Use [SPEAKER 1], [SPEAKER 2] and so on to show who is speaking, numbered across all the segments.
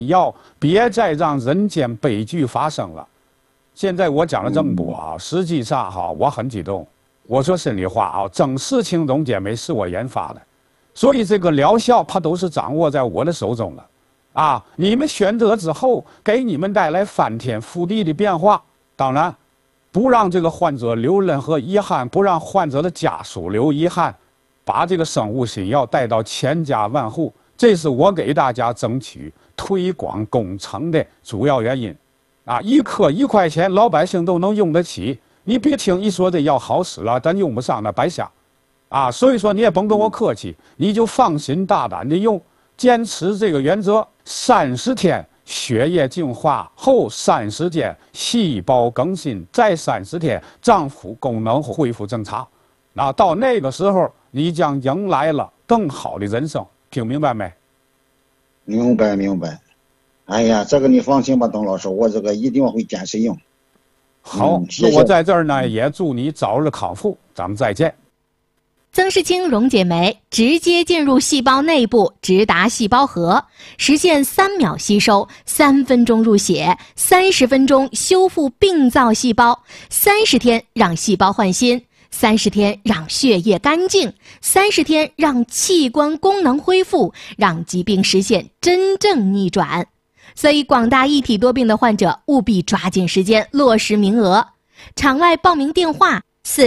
[SPEAKER 1] 要别再让人间悲剧发生了。现在我讲了这么多啊，实际上哈，我很激动。我说心里话啊，整事情溶解酶是我研发的，所以这个疗效它都是掌握在我的手中了。啊，你们选择之后，给你们带来翻天覆地的变化。当然，不让这个患者留任何遗憾，不让患者的家属留遗憾，把这个生物新药带到千家万户，这是我给大家争取推广工程的主要原因。啊，一颗1块钱，老百姓都能用得起。你别听一说这药好使了，咱用不上那白瞎。啊，所以说你也甭跟我客气，你就放心大胆的用，坚持这个原则，30天血液净化后30天细胞更新，再30天脏腑功能恢复正常。那到那个时候，你将迎来了更好的人生。听明白没？
[SPEAKER 2] 明白明白。哎呀，这个你放心吧，董老师，我这个一定会坚持用。
[SPEAKER 1] 好，那我在这儿呢，也祝你早日康复，咱们再见。
[SPEAKER 3] 增视氢溶解酶直接进入细胞内部，直达细胞核，实现3秒吸收、3分钟入血、30分钟修复病灶细胞，30天让细胞换新，30天让血液干净，30天让器官功能恢复，让疾病实现真正逆转。所以广大一体多病的患者务必抓紧时间落实名额。场外报名电话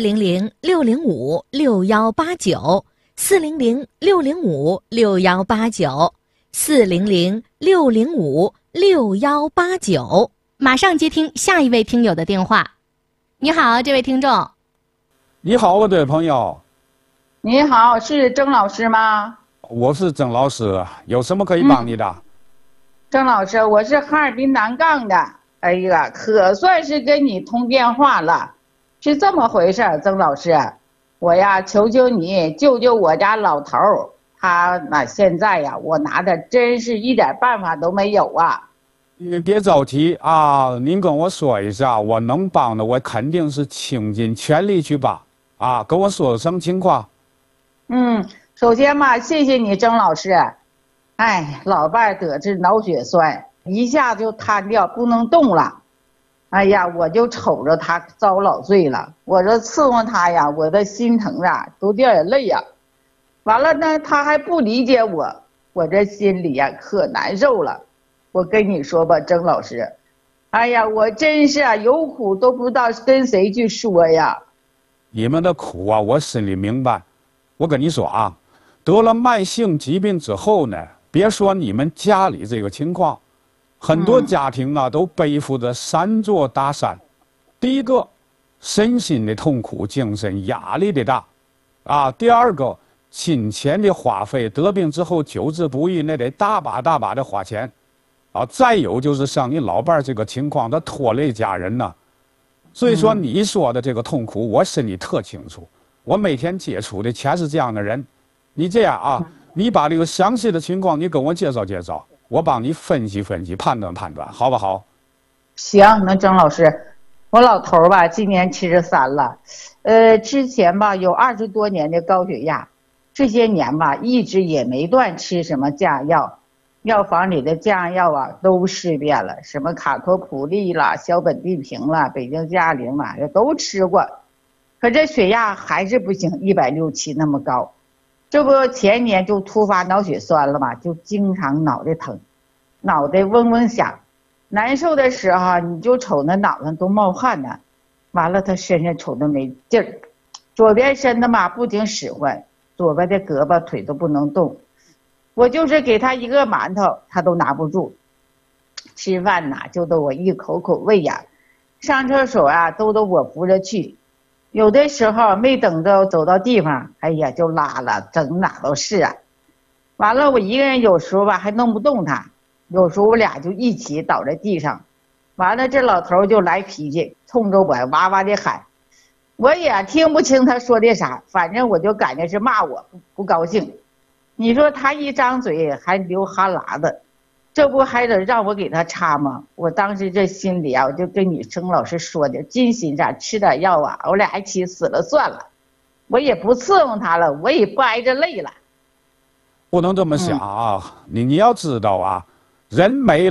[SPEAKER 3] 400-605-6189，400-605-6189，马上接听下一位听友的电话。你好，这位听众。
[SPEAKER 1] 你好，我的朋友。
[SPEAKER 4] 你好，是曾老师吗？
[SPEAKER 1] 我是曾老师，有什么可以帮你的？
[SPEAKER 4] 曾老师，我是哈尔滨南杠的。哎呀，可算是跟你通电话了。是这么回事，曾老师，我呀，求求你救救我家老头儿，他那现在呀，我拿的真是一点办法都没有啊。
[SPEAKER 1] 你别着急啊，您跟我说一下，我能帮的，我肯定是倾尽全力去帮啊。跟我说什么情况？
[SPEAKER 4] 首先嘛，谢谢你，曾老师。哎，老伴儿得这脑血栓，一下就瘫掉，不能动了。哎呀，我就瞅着他遭老罪了，我这伺候他呀，我的心疼啊，都掉眼泪呀。完了呢，他还不理解我，我这心里呀可难受了。我跟你说吧，曾老师，哎呀，我真是啊，有苦都不知道跟谁去说呀。
[SPEAKER 1] 你们的苦啊，我心里明白。我跟你说啊，得了慢性疾病之后呢，别说你们家里这个情况，很多家庭啊都背负着3座大山。第一个，身心的痛苦，精神压力的大，啊；第二个，金钱的花费，得病之后救治不易，那得大把大把的花钱，啊；再有就是像你老伴儿这个情况，他拖累家人呢。所以说你说的这个痛苦，我心里特清楚。我每天接触的全是这样的人。你这样啊，你把这个详细的情况你跟我介绍介绍，我帮你分析分析，判断判断，好不好？
[SPEAKER 4] 行，那曾老师，我老头儿吧，今年73了，之前吧有20多年的高血压，这些年吧一直也没断吃什么降压药，药房里的降压药啊都试遍了，什么卡托普利啦、硝苯地平啦、北京嘉陵啦，都吃过，可这血压还是不行，160、170那么高。这不前年就突发脑血栓了嘛，就经常脑袋疼，脑袋嗡嗡响，难受的时候你就瞅那脑上都冒汗呢。完了他身上瞅着没劲儿，左边身子嘛不停使唤，左边的胳膊腿都不能动。我就是给他一个馒头他都拿不住，吃饭呐就都我一口口喂呀，上厕所啊都我扶着去，有的时候没等着走到地方，哎呀就拉了，整哪都是啊。完了我一个人有时候吧还弄不动他，有时候我俩就一起倒在地上。完了这老头就来脾气，冲着我哇哇的喊，我也听不清他说的啥，反正我就感觉是骂我，不高兴。你说他一张嘴还流哈喇子，这不还得让我给他擦吗？我当时这心里啊，我就跟你曾老师说的，金心咋吃点药啊，我俩一起死了算了，我也不伺候他了，我也不挨着累了。
[SPEAKER 1] 不能这么想啊，你要知道啊，人没了